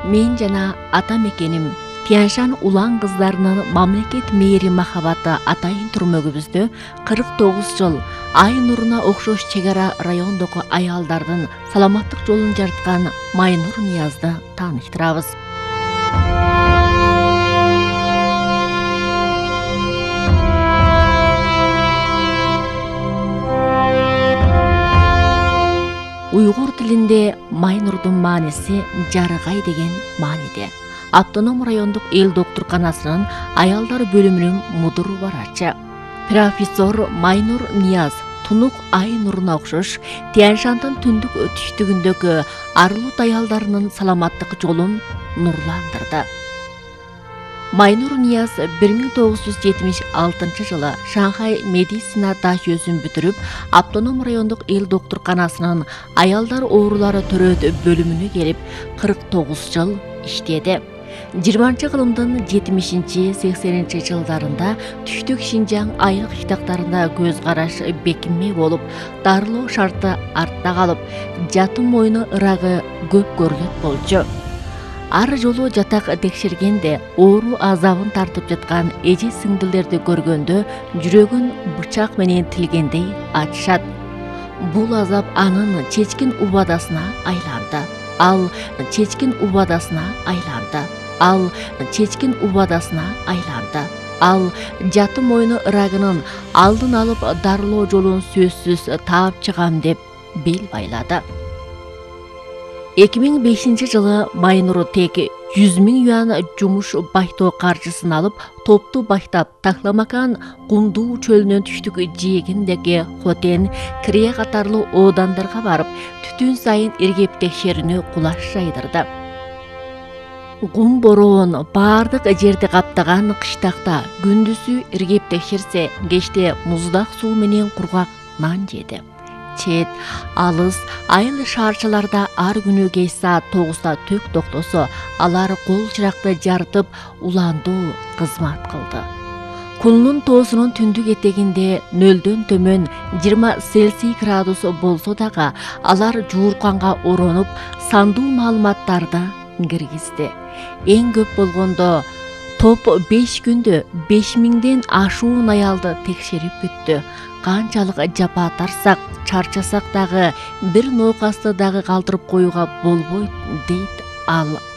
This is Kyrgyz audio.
Мен жана ата мекеним Тяньшан улан кыздарынын мамлекет мээри махабаты атайын түрмөгүбүздө 49 жыл ай нуруна окшош чегара райондогу аялдардын саламаттык жолун жарткан Майнур Ниязды тааныштырабыз. Уйгур тилинде Майнурдун мааниси жарыгай деген мааниде. Автоном райондук эл доктурканасынын аялдар бөлүмүнүн мудур барачы. Профессор Майнур Нияз тунук ай нуруна окшош Тяньшандын түндүк түштүгүндөгү арлут аялдарынын саламаттык жолун нурландырды. Майнур Нияз 1976 жылы Шанхай медицина дашөсүн бүтүрүп, автоном райондук эл доктурканасынын аялдар оорулары төрөт бөлүмүнө келип, 49 жыл иштеди. 20 кылымдын 70-80 жылдарында түштүк Шинжаң айыл кыштактарында көз караш бекинме болуп, дарылоо шарты артта калып, жатым мойну ырагы көп көрүлөт болчу. Ар жолу жатак текшергенде оору азабын тартып жаткан эже сиңдилерди көргөндө жүрөгүн бычак менен тилгендей ачышат. Бул азап анын чечкин убадасына айланды. Ал чечкин убадасына айланды. Ал чечкин убадасына айланды. Ал жатым мойну ырагынын алдын алып дарылоо жолун сөзсүз таап чыгам деп бел байлады. 2005 жылы Майнур тек 100 000 юан жумуш байтоо каржысын алып, топту баштап Такламакан Кумдуу чөлүнүн түштүк жээгиндеги Хотен, Крие катарлуу оодандарга барып, түтүн сайын иргеп текшерүүнү кулаш жайдырды. Кум бороон баардык жерди каптаган кыштакта күндүзү иргеп текшерсе, кечте муздак суу менен кургак нан жеди. Чет, алыс, айыл шаарчыларда ар күнү кеч саат 9-да төк токтосо, алар кол чыракты жарытып, уландуу кызмат кылды. Кулнун тоосунун түндүк этегинде 0дөн төмөн 20 Цельсий градус болсо дагы, алар жуурканга оронуп, сандуу маалыматтарды киргизди. Эң көп болгондо топ 5 күндө 5000ден ашуун аялды текшерип бүттү. Канчалык жапа тарсак, чарчасак дагы бир ноокасты дагы калтырып коюуга болбойт дейт ал.